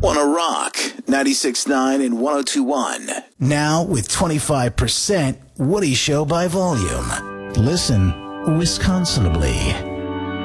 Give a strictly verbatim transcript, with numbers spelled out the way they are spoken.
On a rock, ninety-six point nine and one oh two point one. Now with twenty-five percent Woody Show by volume. Listen Wisconsinably.